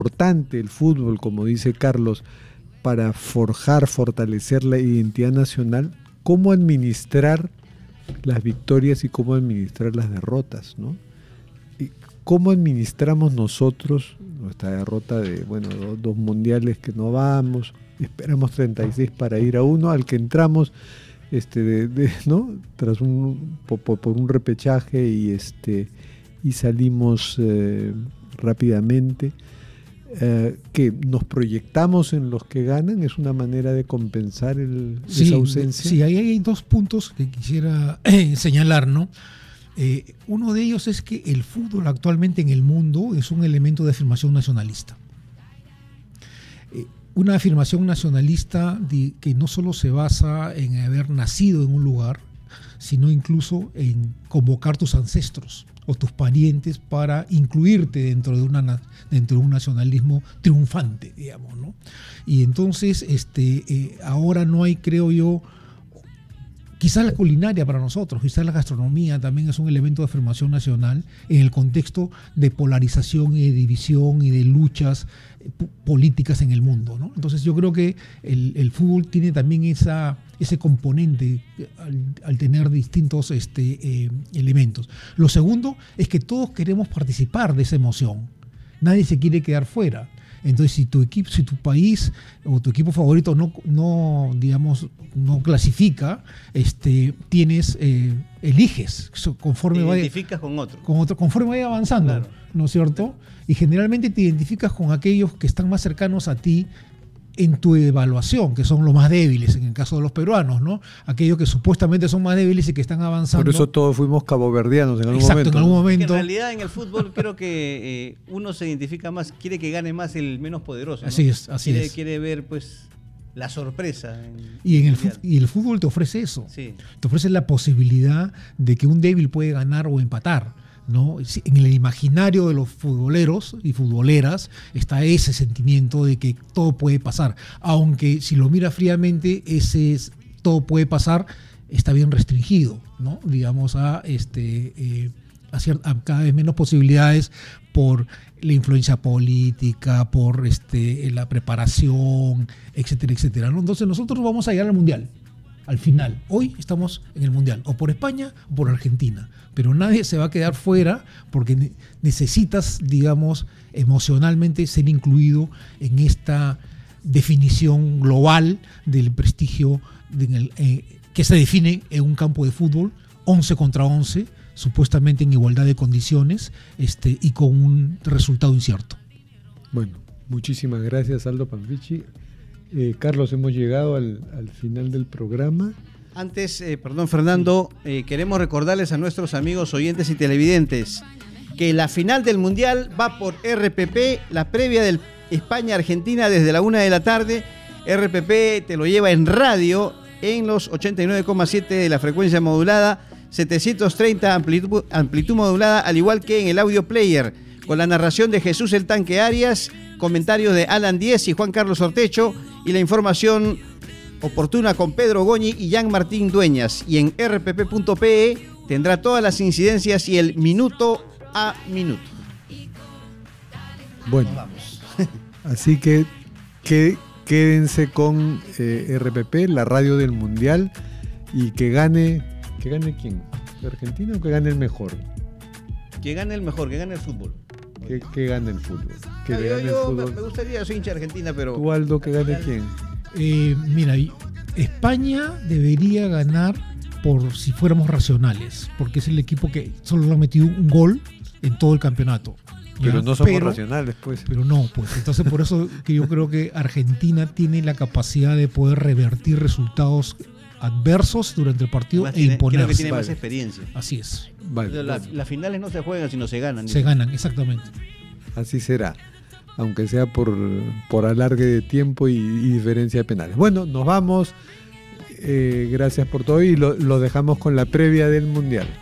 importante el fútbol, como dice Carlos, para fortalecer la identidad nacional, cómo administrar las victorias y cómo administrar las derrotas, ¿no? Y cómo administramos nosotros nuestra derrota de, bueno, dos mundiales que no vamos, esperamos 36 para ir a uno, al que entramos ¿no? Tras por un repechaje y salimos rápidamente. Que nos proyectamos en los que ganan, es una manera de compensar esa ausencia. Sí, ahí hay dos puntos que quisiera señalar, ¿no? Uno de ellos es que el fútbol actualmente en el mundo es un elemento de afirmación nacionalista. Una afirmación nacionalista que no solo se basa en haber nacido en un lugar, sino incluso en convocar tus ancestros o tus parientes para incluirte dentro de un nacionalismo triunfante, digamos, ¿no? Y entonces ahora no hay, creo yo, quizás la culinaria para nosotros, quizás la gastronomía también es un elemento de afirmación nacional en el contexto de polarización y de división y de luchas políticas en el mundo, ¿no? Entonces yo creo que el fútbol tiene también ese componente al tener distintos elementos. Lo segundo es que todos queremos participar de esa emoción. Nadie se quiere quedar fuera. Entonces, si tu país o tu equipo favorito no clasifica, eliges conforme te identificas con otro. Conforme vaya avanzando, claro. ¿No es cierto? Y generalmente te identificas con aquellos que están más cercanos a ti en tu evaluación, que son los más débiles, en el caso de los peruanos, ¿no? Aquellos que supuestamente son más débiles y que están avanzando. Por eso todos fuimos caboverdianos en algún momento. Exacto, en algún momento. En realidad en el fútbol creo que uno se identifica más, quiere que gane más el menos poderoso, ¿no? Así es. Quiere ver, pues, la sorpresa. Y el fútbol te ofrece eso. Sí. Te ofrece la posibilidad de que un débil puede ganar o empatar, ¿no? En el imaginario de los futboleros y futboleras está ese sentimiento de que todo puede pasar, aunque si lo mira fríamente, todo puede pasar está bien restringido, ¿no? Digamos a cada vez menos posibilidades por la influencia política, por la preparación, etcétera, etcétera, ¿no? Entonces nosotros vamos a llegar al Mundial. Al final, hoy estamos en el Mundial, o por España o por Argentina, pero nadie se va a quedar fuera porque necesitas, digamos, emocionalmente ser incluido en esta definición global del prestigio que se define en un campo de fútbol, 11 contra 11, supuestamente en igualdad de condiciones y con un resultado incierto. Bueno, muchísimas gracias, Aldo Panfichi. Carlos, hemos llegado al final del programa. Antes, perdón Fernando, queremos recordarles a nuestros amigos oyentes y televidentes que la final del Mundial va por RPP, la previa del España-Argentina desde la 1 de la tarde. RPP te lo lleva en radio en los 89,7 de la frecuencia modulada, 730 amplitud modulada, al igual que en el audio player, con la narración de Jesús el Tanque Arias, comentarios de Alan Díez y Juan Carlos Ortecho, y la información oportuna con Pedro Goñi y Jean Martín Dueñas. Y en rpp.pe tendrá todas las incidencias y el minuto a minuto. Bueno, así que quédense con RPP, la radio del Mundial, y que gane ¿quién? ¿Argentina o que gane el mejor? Que gane el mejor, que gane el fútbol. Que gane el fútbol. Me gustaría, soy hincha de Argentina, pero... ¿Tú, Aldo, que gane quién? Mira, España debería ganar por si fuéramos racionales, porque es el equipo que solo le ha metido un gol en todo el campeonato. Pero no somos racionales, pues. Pero no, pues. Entonces, por eso que yo creo que Argentina tiene la capacidad de poder revertir resultados adversos durante el partido e imponerse. Creo que tiene más experiencia. Así es. Vale. Las finales no se juegan, sino se ganan. Se ganan, exactamente. Así será, aunque sea por alargue de tiempo y diferencia de penales. Bueno, nos vamos. Gracias por todo y lo dejamos con la previa del Mundial.